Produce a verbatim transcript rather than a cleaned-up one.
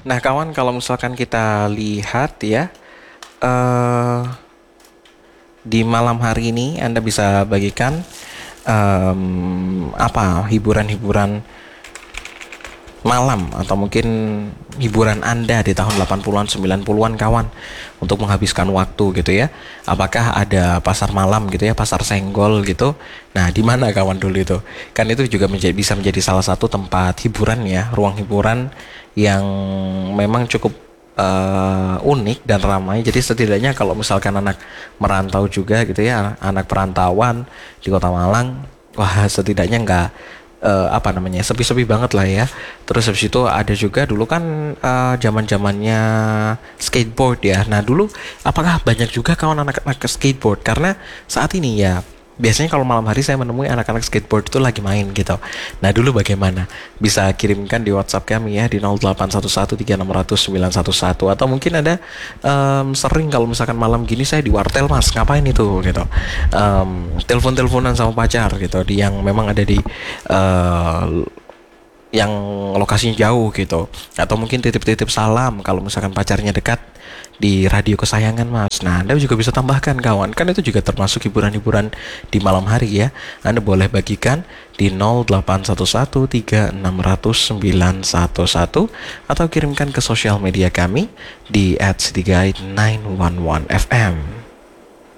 Nah, kawan, kalau misalkan kita lihat ya, eh di malam hari ini Anda bisa bagikan em, apa hiburan-hiburan malam atau mungkin hiburan Anda di tahun delapan puluhan sembilan puluhan kawan untuk menghabiskan waktu gitu ya. Apakah ada pasar malam gitu ya, pasar senggol gitu. Nah, di mana kawan dulu itu? Kan itu juga menjadi, bisa menjadi salah satu tempat hiburan ya, ruang hiburan yang memang cukup eh, unik dan ramai. Jadi setidaknya kalau misalkan anak merantau juga gitu ya, anak perantauan di Kota Malang, wah setidaknya nggak eh, apa namanya sepi-sepi banget lah ya. Terus habis itu ada juga dulu kan eh, zaman-zamannya skateboard ya. Nah dulu apakah banyak juga kawan anak-anak skateboard? Karena saat ini ya biasanya kalau malam hari saya menemui anak-anak skateboard itu lagi main gitu. Nah dulu bagaimana? Bisa kirimkan di WhatsApp kami ya di nol delapan satu satu tiga enam nol nol sembilan satu satu, atau mungkin ada em, sering kalau misalkan malam gini saya di wartel mas ngapain itu gitu. Em, telepon-teleponan sama pacar gitu, di yang memang ada di eh, yang lokasinya jauh gitu, atau mungkin titip-titip salam kalau misalkan pacarnya dekat di radio kesayangan mas. Nah Anda juga bisa tambahkan kawan, kan itu juga termasuk hiburan-hiburan di malam hari ya. Anda boleh bagikan di nol delapan satu satu tiga enam nol nol sembilan satu satu, atau kirimkan ke sosial media kami di at citiguide sembilan satu satu F M.